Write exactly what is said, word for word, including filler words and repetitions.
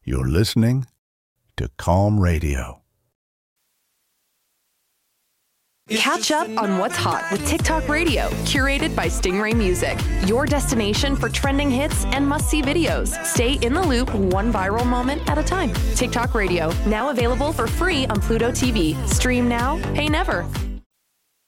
You're listening to Calm Radio. Catch up on what's hot with TikTok Radio, curated by Stingray Music. Your destination for trending hits and must-see videos. Stay in the loop, one viral moment at a time. TikTok Radio, now available for free on Pluto T V. Stream now, pay never.